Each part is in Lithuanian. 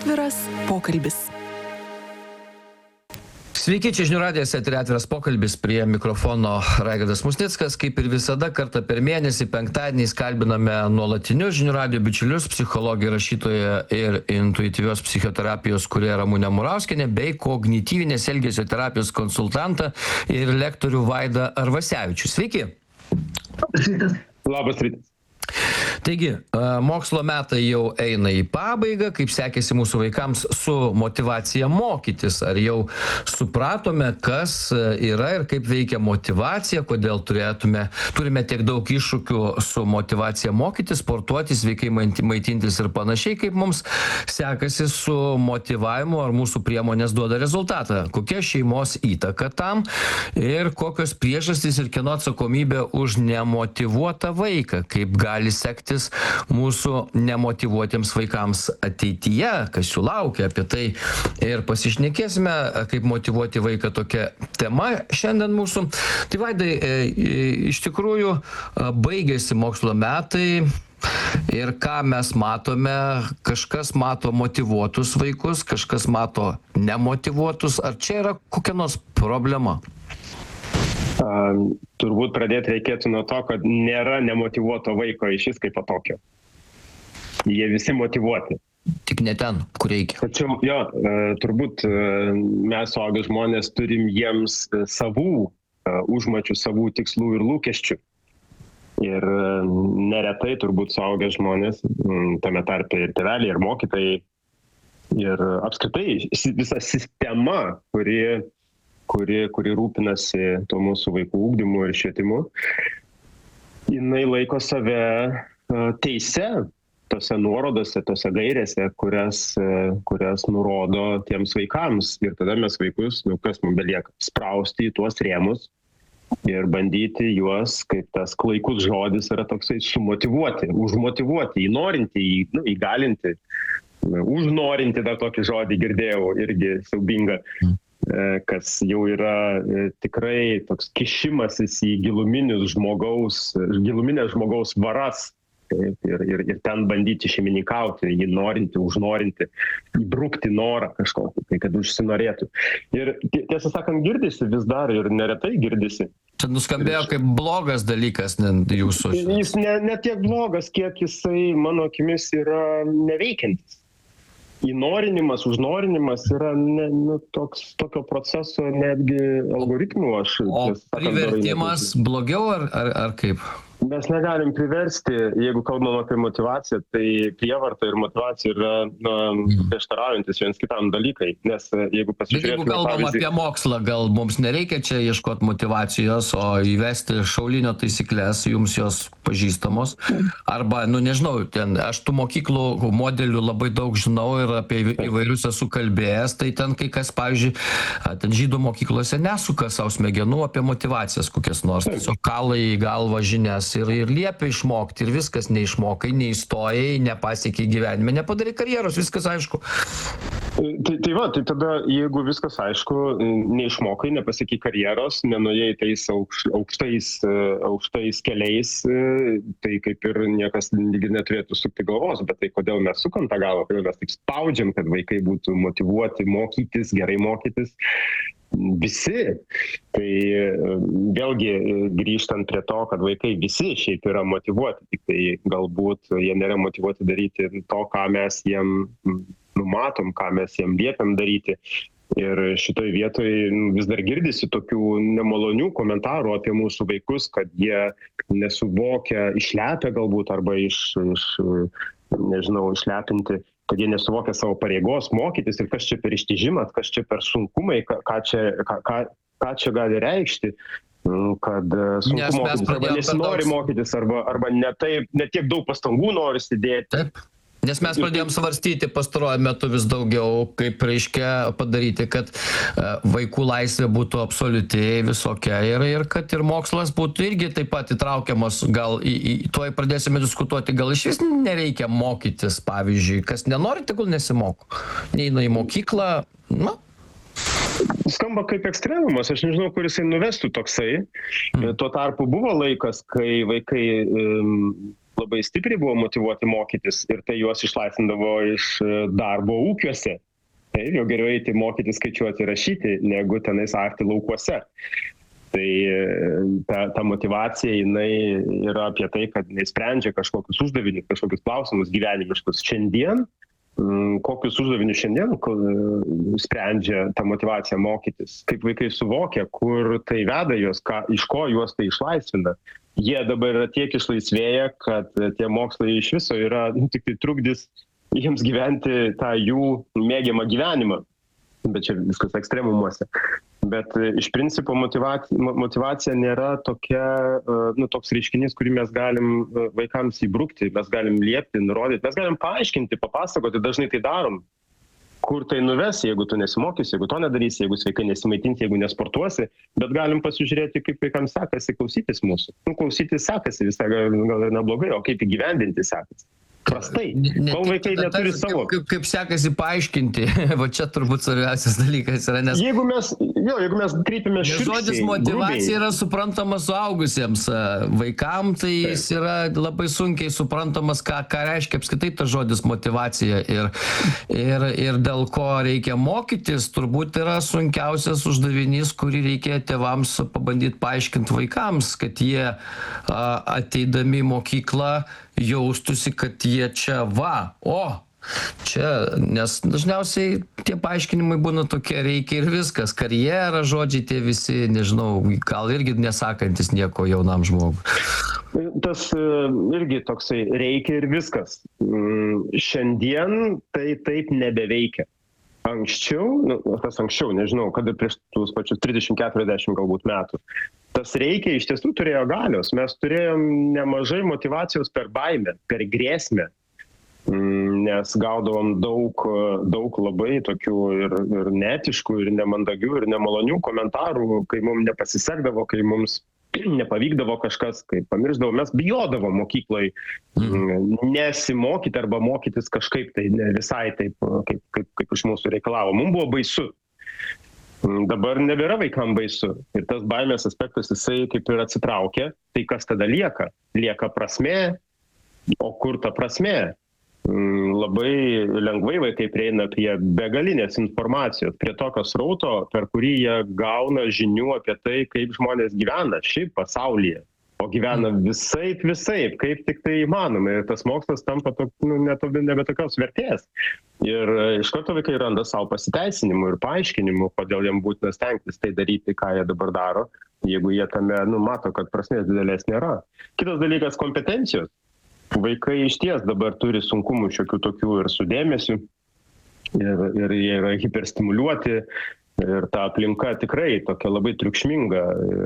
Atviras pokalbis. Sveiki, čia Žinių radijas, eteryje Atviras pokalbis, prie mikrofono Raigardas Musnickas. Kaip ir visada, kartą per mėnesį, penktadieniais kalbiname nuolatinius Žinių radijo bičiulius, psichologija, rašytoja ir intuityvios psichoterapijos kūrėja Ramunė Murauskienė, bei kognityvinės elgesio terapijos konsultantą ir lektorių Vaidą Arvasevičių. Sveiki. Labas rytas. Taigi, mokslo metai jau eina į pabaigą, kaip sekėsi mūsų vaikams su motyvacija mokytis. Ar jau supratome, kas yra ir kaip veikia motyvacija, kodėl turime tiek daug iššūkių su motyvacija mokytis, sportuoti, sveikai maitintis ir panašiai, kaip mums sekasi su motyvavimu, ar mūsų priemonės duoda rezultatą, kokia šeimos įtaka tam ir kokios priežastys ir kieno atsakomybė už nemotyvuotą vaiką, kaip gali sektis mūsų nemotyvuotiems vaikams ateityje, kas jų laukia, apie tai ir pasišnekėsime, kaip motyvuoti vaiką, tokia tema šiandien mūsų. Tai Vaidai, iš tikrųjų baigėsi mokslo metai ir ką mes matome, kažkas mato motyvuotus vaikus, kažkas mato nemotyvuotus, ar čia yra kokia nors problema? Turbūt pradėti reikėtų nuo to, kad nėra nemotyvuoto vaiko išvis kaip tokio. Jie visi motyvuoti. Tik ne ten, kur reikia. Tačiau turbūt mes suaugę žmonės turim jiems savų užmačių, savų tikslų ir lūkesčių. Ir neretai turbūt suaugę žmonės, tame tarpe ir tėveliai, ir mokytojai, ir apskritai visa sistema, kuri rūpinasi tuo mūsų vaikų ugdymu ir švietimu, jinai laiko save teise tose nuorodose, tose gairėse, kurias nurodo tiems vaikams. Ir tada mes vaikus, kas mums belieka, sprausti į tuos rėmus ir bandyti juos, kaip tas klaikus žodis yra toksai, sumotyvuoti, užmotyvuoti, įnorinti, įgalinti, užnorinti, dar tokį žodį girdėjau, irgi siaubinga, kas jau yra tikrai toks kišimasis į giluminės žmogaus varas ir ten bandyti šeimininkauti, jį norinti, užnorinti, įbrukti norą kažkokį, tai kad užsinorėtų. Ir tiesą sakant, girdisi vis dar ir neretai girdisi. Čia nuskambėjo kaip blogas dalykas jūsų. Jis ne tiek blogas, kiek jisai, mano akimis, yra neveikiantis. Įnorinimas, užnorinimas yra tokio proceso netgi algoritmų. O privertimas blogiau ar kaip? Mes negalim priversti, jeigu kalbam apie motyvaciją, tai prievarta ir motyvacija yra prieštaraujantis viens kitam dalykai. Nes jeigu pasižiūrėtume... Bet jeigu kalbam apie mokslą, gal mums nereikia čia ieškoti motyvacijos, o įvesti šaulinio taisyklės, jums jos pažįstamos. Arba, nežinau, aš tų mokyklų modelių labai daug žinau ir apie įvairius esu kalbėjęs, tai ten kai kas, pavyzdžiui, ten žydų mokyklose nesuka savo smegenų apie motyvacijas kokias nors. Tiesiog kala į galvą žinias ir liepia išmokti, ir viskas neišmokai, neįstojai, nepasiekiai gyvenime, nepadarai karjeros, viskas aišku. Tai tada, jeigu viskas aišku, neišmokai, nepasiekiai karjeros, nenuėjai tais aukštais keliais, tai kaip ir niekas neturėtų sukti galvos, bet tai kodėl mes sukam tą galvą, kodėl mes taip spaudžiam, kad vaikai būtų motyvuoti mokytis, gerai mokytis. Visi. Tai vėlgi grįžtant prie to, kad vaikai visi šiaip yra motyvuoti, tik tai galbūt jie nėra motyvuoti daryti to, ką mes jiem numatom, ką mes jiem liepiam daryti. Ir šitoj vietoj vis dar girdisi tokių nemalonių komentarų apie mūsų vaikus, kad jie nesuvokia, išlepia galbūt arba išlepinti, kad jie nesuvokia savo pareigos mokytis ir kas čia per ištižimas, kas čia per sunkumai, ką čia gali reikšti, kad sunku mokytis, arba nesinori mokytis, arba ne tiek daug pastangų nori įdėti. Taip. Nes mes pradėjom svarstyti pastaruoju metu vis daugiau, kaip reiškia padaryti, kad vaikų laisvė būtų absoliuti visokia ir kad ir mokslas būtų irgi taip pat įtraukiamas. Gal tuoj pradėsime diskutuoti, gal iš vis nereikia mokytis, pavyzdžiui, kas nenori, tegul nesimoko. Neina į mokyklą, Skamba kaip ekstremumas, aš nežinau, kur jisai nuvestų toksai. Tuo tarpu buvo laikas, kai vaikai labai stipriai buvo motyvuoti mokytis ir tai juos išlaisvindavo iš darbo ūkiuose. Tai jau geriau eiti mokytis skaičiuoti ir rašyti, negu tenais arti laukuose. Tai ta motyvacija, jinai yra apie tai, kad nesprendžia kažkokius uždavinius, kažkokius klausimus gyvenimiškus. Šiandien, kokius uždavinius šiandien sprendžia ta motyvacija mokytis, kaip vaikai suvokia, kur tai veda juos, iš ko juos tai išlaisvina. Jie dabar yra tiek išlaisvėję, kad tie mokslai iš viso yra tik tai trukdys jiems gyventi tą jų mėgiamą gyvenimą. Bet čia viskas ekstremumuose. Bet iš principo motyvacija nėra toks reiškinys, kurį mes galim vaikams įbrukti, mes galim liepti, nurodyti, mes galim paaiškinti, papasakoti, dažnai tai darom. Kur tai nuves, jeigu tu nesimokysi, jeigu to nedarysi, jeigu sveikai nesimaitinsi, jeigu nesportuosi, bet galim pasižiūrėti, kaip vaikams sekasi klausytis mūsų. Klausytis sekasi visai gal ir neblogai, o kaip įgyvendinti sekasi. Prastai, kol vaikai neturi savo. Kaip sekasi paaiškinti, va čia turbūt svarbiausias dalykas yra, nes... Jeigu mes kreipiame šiurkščiai... Žodis motyvacija yra suprantamas suaugusiems, vaikam tai jis yra labai sunkiai suprantamas, ką reiškia apskritai tas žodis motyvacija ir dėl ko reikia mokytis, turbūt yra sunkiausias uždavinys, kurį reikia tėvams pabandyti paaiškinti vaikams, kad jie ateidami į mokyklą jaustusi, kad jie čia čia, nes dažniausiai tie paaiškinimai būna tokie, reikia ir viskas, karjera, žodžiai tie visi, nežinau, gal irgi nesakantis nieko jaunam žmogui. Tas irgi toksai reikia ir viskas. Šiandien tai taip nebeveikia. Anksčiau, nežinau, kada prieš tuos pačius 30-40 galbūt metų. Tas reikia iš tiesų turėjo galios. Mes turėjom nemažai motyvacijos per baimę, per grėsmę, nes gaudavom daug labai tokių ir neetiškų, ir nemandagių, ir nemalonių komentarų, kai mums nepasisekdavo, kai mums nepavykdavo kažkas, kai pamirždavo, mes bijodavom mokyklai nesimokyti arba mokytis kažkaip tai ne visai taip, kaip iš mūsų reikalavo. Mums buvo baisu. Dabar nebėra vaikam baisu. Ir tas baimės aspektas, jisai kaip ir atsitraukia. Tai kas tada lieka? Lieka prasmė. O kur ta prasmė? Labai lengvai vaikai prieina prie begalinės informacijos, prie tokio srauto, per kurį jie gauna žinių apie tai, kaip žmonės gyvena šiaip pasaulyje. O gyvena visaip, kaip tik tai įmanoma. Ir tas mokslas tampa nebe tokios vertės. Ir iš karto vaikai randa savo pasiteisinimų ir paaiškinimų, kodėl jiems būtina stengtis tai daryti, ką jie dabar daro, jeigu jie tame mato, kad prasmės didelės nėra. Kitas dalykas - kompetencijos. Vaikai išties dabar turi sunkumų šiokių tokių ir su dėmesiu, ir jie yra hiperstimuliuoti. Ir ta aplinka tikrai tokia labai triukšminga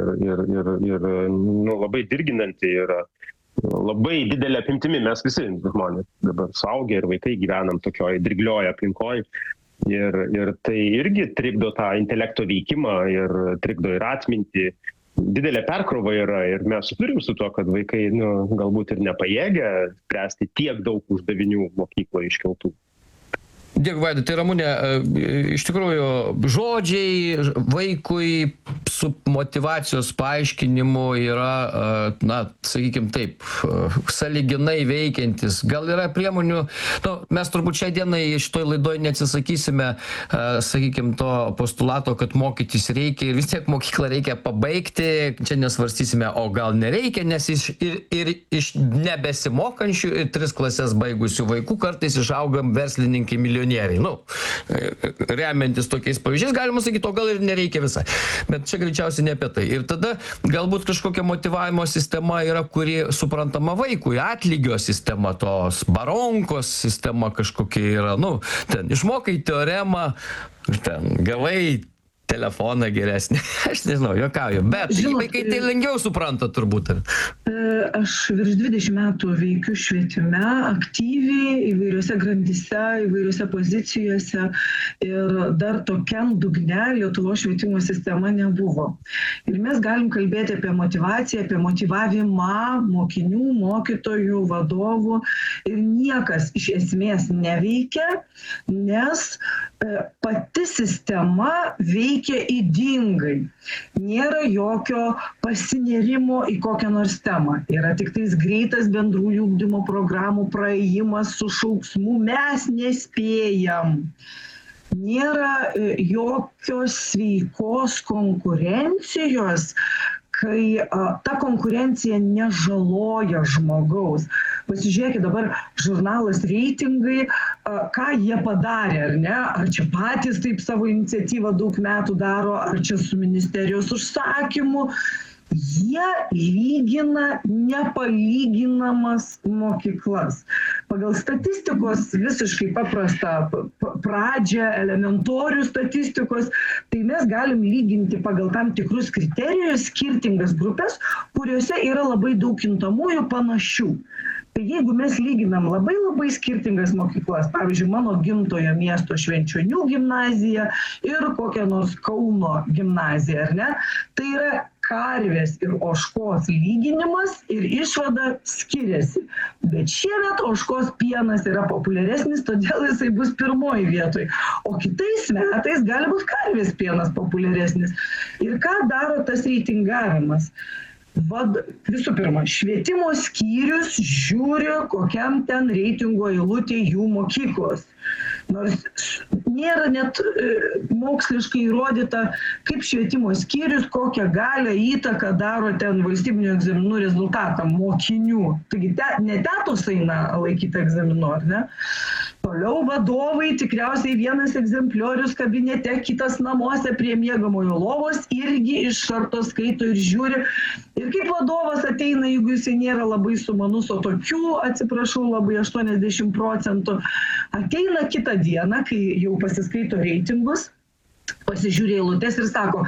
ir labai dirginanti yra. Labai didelė apimtimi, mes visi žmonės dabar suaugę ir vaikai gyvenam tokioj dirglioj aplinkoj. Ir tai irgi trikdo tą intelekto veikimą ir trikdo ir atmintį. Didelė perkrova yra ir mes turim su to, kad vaikai galbūt ir nepajėgia spręsti tiek daug uždavinių mokykloje iškeltų. Dėkui, Vaidai. Tai Ramunė, iš tikrųjų, žodžiai vaikui su motyvacijos paaiškinimu yra, sakykime taip, sąlyginai veikiantis. Gal yra priemonių, mes turbūt šią dieną šitoj laidoj neatsisakysime, sakykime, to postulato, kad mokytis reikia ir vis tiek mokyklą reikia pabaigti. Čia nesvarstysime, o gal nereikia, nes iš nebesimokančių ir 3 klases baigusių vaikų kartais išaugam verslininkai milijonieriai. Remiantis tokiais pavyzdžiais, galima sakyti, o gal ir nereikia visai. Bet čia greičiausiai ne apie tai. Ir tada galbūt kažkokia motyvavimo sistema yra, kuri suprantama vaikui, atlygio sistema, tos baronkos sistema kažkokia yra. Ten išmokai teoremą, ten gavai telefoną geresnį. Aš nežinau, juokauju. Bet vaikai tai lengviau supranta turbūt. Aš virš 20 metų veikiu švietime, aktyviai, įvairiose grandyse, įvairiose pozicijose ir dar tokiam dugne Lietuvos švietimo sistema nebuvo. Ir mes galim kalbėti apie motyvaciją, apie motyvavimą mokinių, mokytojų, vadovų ir niekas iš esmės neveikia, nes pati sistema veikia ydingai. Nėra jokio pasinėrimo į kokią nors temą. Yra tik tais greitas bendrųjų ugdymo programų praėjimas su šauksmu mes nespėjam. Nėra jokios sveikos konkurencijos, kai ta konkurencija nežaloja žmogaus. Pasižiūrėkit dabar žurnalas Reitingai, ką jie padarė, ar ne? Ar čia patys taip savo iniciatyvą daug metų daro, ar čia su ministerijos užsakymu. Jie lygina nepalyginamas mokyklas. Pagal statistikos visiškai paprastą pradžią, elementorių statistikos, tai mes galim lyginti pagal tam tikrus kriterijus skirtingas grupės, kuriuose yra labai daug kintamųjų panašių. Tai jeigu mes lyginam labai skirtingas mokyklas, pavyzdžiui, mano gimtojo miesto Švenčionių gimnazija ir kokią nors Kauno gimnaziją, ar ne? Tai yra karvės ir ožkos lyginimas ir išvada skiriasi. Bet šiemet ožkos pienas yra populiaresnis, todėl jisai bus pirmoji vietoj. O kitais metais gali būti karvės pienas populiaresnis. Ir ką daro tas reitingavimas? Visų pirma, švietimo skyrius žiūri, kokiam ten reitingo eilutė jų mokyklos. Nors nėra net moksliškai įrodyta, kaip švietimo skyrius, kokią galią įtaką daro ten valstybinių egzaminų rezultatam mokinių. Taigi ne tetos eina laikyti egzaminų, ar ne? Toliau vadovai, tikriausiai vienas egzempliorius kabinete, kitas namuose prie miegamojo lovos, irgi iš karto skaito ir žiūri. Ir kaip vadovas ateina, jeigu jisai nėra labai sumanus, o tokių, atsiprašau, labai 80%, ateina kitą dieną, kai jau pasiskaito reitingus, pasižiūrė eilutes ir sako,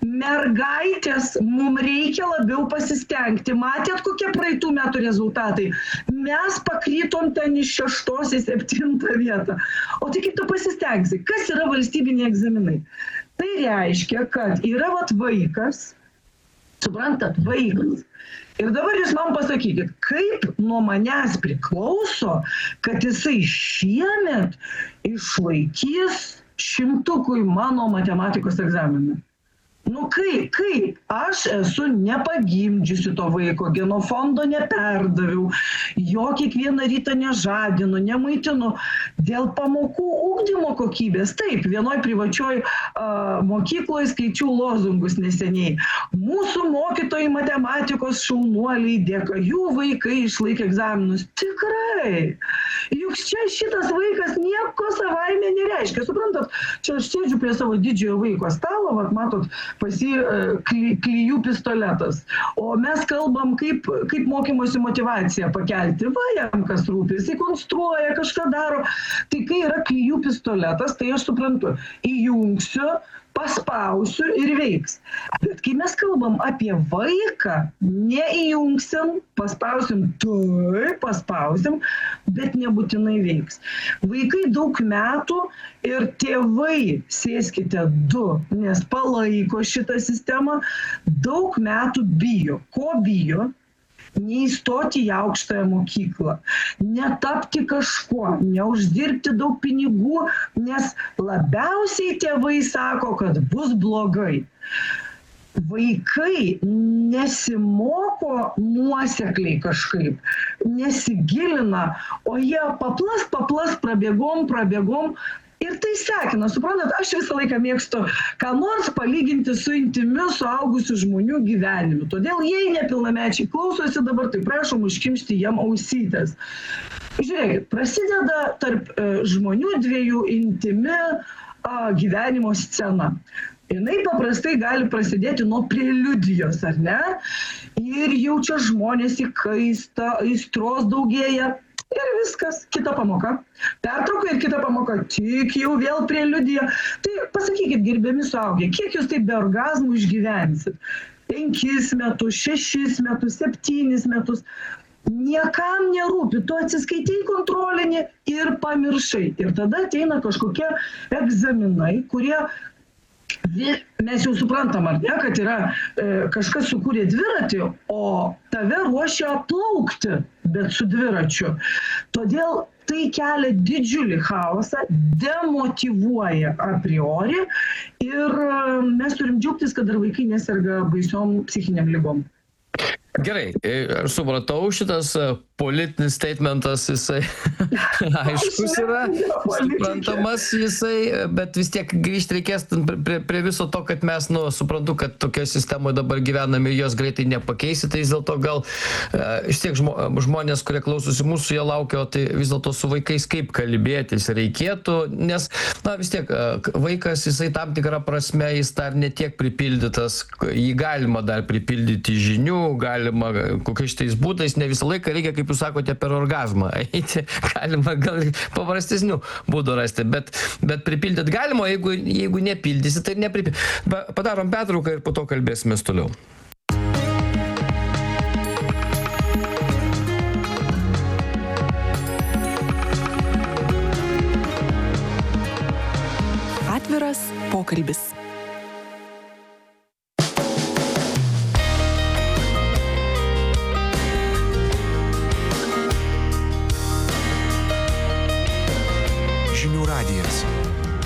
mergaitės, mums reikia labiau pasistengti. Matėt, kokie praeitų metų rezultatai? Mes pakrytom ten iš 6 į 7 vietą. O tai kaip tu pasistengsi? Kas yra valstybiniai egzaminai? Tai reiškia, kad yra vaikas, suprantat, vaikas. Ir dabar jūs man pasakykit, kaip nuo manęs priklauso, kad jisai šiemet išlaikys 100-ukui mano matematikos egzaminą. Nu kaip? Aš esu nepagimdžiusi to vaiko, genofondo neperdaviau, jo kiekvieną rytą nežadinu, nemaitinu. Dėl pamokų ugdymo kokybės, taip, vienoj privačioj mokykloje skaičiau lozungus neseniai. Mūsų mokytojai matematikos šaunuoliai, dėka jų vaikai išlaikė egzaminus. Tikrai. Juk čia šitas vaikas nieko savaime nereiškia. Suprantat, čia aš sėdžiu prie savo didžiojo vaiko stalo, matot, pas jį klijų pistoletas. O mes kalbam, kaip mokymosi motyvaciją pakelti. Va, jam kas rūpi, jisai konstruoja, kažką daro. Tai kai yra klijų pistoletas, tai aš suprantu, įjungsiu, paspausiu ir veiks. Bet kai mes kalbam apie vaiką, neįjungsim, paspausim, bet nebūtinai veiks. Vaikai daug metų ir tėvai, sėskite 2, nes palaiko šitą sistemą, daug metų bijo. Ko bijo? Neįstoti į aukštąją mokyklą, netapti kažkuo, neuždirbti daug pinigų, nes labiausiai tėvai sako, kad bus blogai. Vaikai nesimoko nuosekliai kažkaip, nesigilina, o jie paplas prabėgom. Ir tai sekina, suprantat, aš visą laiką mėgstu ką nors palyginti su intimiu suaugusių žmonių gyvenimu. Todėl jei nepilnamečiai klausosi dabar, tai prašom užkimšti jam ausytes. Žiūrėkit, prasideda tarp žmonių 2 intimi gyvenimo scena. Jinai paprastai gali prasidėti nuo preliudijos, ar ne? Ir jau čia žmonės įkaista, aistros daugėja. Ir viskas, kita pamoka. Pertrauka ir kita pamoka, tik jau vėl preliudija. Tai pasakykit, gerbiami suaugę, kiek jūs taip be orgazmų išgyvensit? 5 metus, 6 metus, 7 metus. Niekam nerūpi, tu atsiskaitai kontrolinį ir pamiršai. Ir tada ateina kažkokie egzaminai, kurie mes jau suprantam, ar ne, kad yra kažkas sukūrė dviratį, o tave ruošia plaukti, bet su dviračiu. Todėl tai kelia didžiulį chaosą, demotyvuoja a priori ir mes turim džiaugtis, kad dar vaikai neserga baisiom psichiniam ligom. Gerai, aš supratau, šitas politinis statementas, jisai aiškus yra, suprantamas jisai, bet vis tiek grįžti reikės prie viso to, kad mes, suprantu, kad tokia sistemoje dabar gyvename ir jos greitai nepakeisi, tai vis dėlto gal vis tiek žmonės, kurie klausosi mūsų, jie laukia, o tai vis dėlto su vaikais kaip kalbėtis reikėtų, nes, vis tiek vaikas, jisai tam tikrą prasme, jis dar netiek pripildytas, jį galima dar pripildyti žinių, galima kokiais šitais būdais, ne visą laiką reikia, kaip jūs sakote, per orgazmą eiti, galima gal paprastesnių būdų rasti, bet pripildyti galima, jeigu nepildysi, tai nepripildyti. Padarom pertrauką ir po to kalbėsimės toliau. Atviras pokalbis. Žinių radijas.